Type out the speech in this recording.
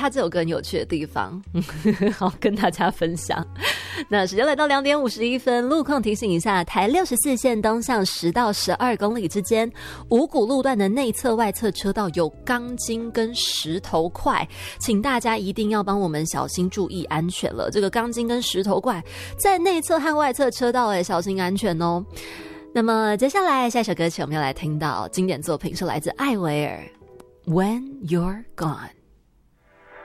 他这首歌很有趣的地方，好跟大家分享。那时间来到2点51分，路况提醒一下，台64线东向10到12公里之间，五股路段的内侧外侧车道有钢筋跟石头块，请大家一定要帮我们小心注意安全了。这个钢筋跟石头块在内侧和外侧车道小心安全哦。那么接下来下一首歌曲我们要来听到经典作品，是来自艾薇儿 When You're Gone。